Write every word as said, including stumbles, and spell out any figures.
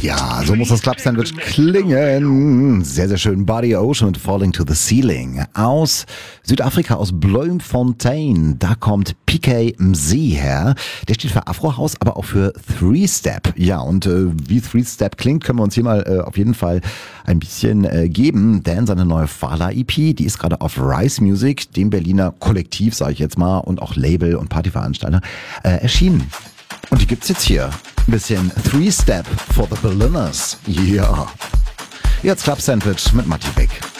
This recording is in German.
Ja, so muss das Club-Sandwich klingen. Sehr, sehr schön. Buddy Ocean und Falling to the Ceiling. Aus Südafrika, aus Bloemfontein. Da kommt P K M Z her. Der steht für Afro House, aber auch für Three-Step. Ja, und äh, wie Three-Step klingt, können wir uns hier mal äh, auf jeden Fall ein bisschen äh, geben. Denn seine neue Fala-E P, die ist gerade auf Rise Music, dem Berliner Kollektiv, sage ich jetzt mal, und auch Label und Partyveranstalter, äh, erschienen. Und die gibt's jetzt hier. Ein bisschen Three-Step for the Berliners. Ja. Jetzt Club Sandwich mit Matti Beck.